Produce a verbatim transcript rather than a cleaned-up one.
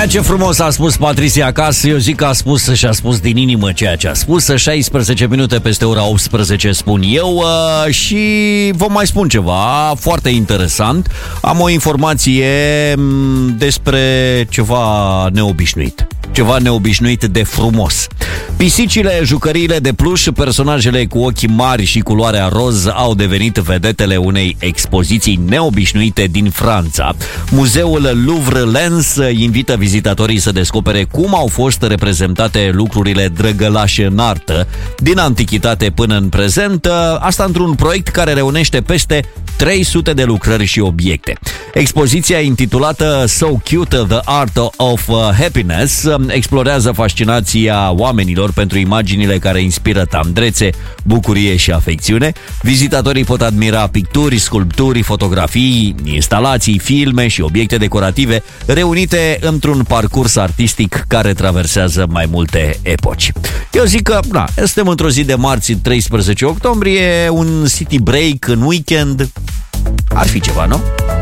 Aia, ce frumos a spus Patricia Cas. Eu zic că a spus și a spus din inimă ceea ce a spus. șaisprezece minute peste ora optsprezece, spun eu. Și vă mai spun ceva foarte interesant. Am o informație despre ceva neobișnuit. Ceva neobișnuit de frumos. Pisicile, jucăriile de pluș, personajele cu ochii mari și culoarea roz au devenit vedetele unei expoziții neobișnuite din Franța. Muzeul Louvre Lens invită vizitatorii să descopere cum au fost reprezentate lucrurile drăgălașe în artă, din antichitate până în prezent, asta într-un proiect care reunește peste trei sute de lucrări și obiecte. Expoziția, intitulată So Cute, The Art of Happiness, explorează fascinația oamenilor pentru imaginile care inspiră tandrețe, bucurie și afecțiune. Vizitatorii pot admira picturi, sculpturi, fotografii, instalații, filme și obiecte decorative reunite într-un parcurs artistic care traversează mai multe epoci. Eu zic că, na, suntem într-o zi de marți, treisprezece octombrie, un city break în weekend. Ar fi ceva, nu?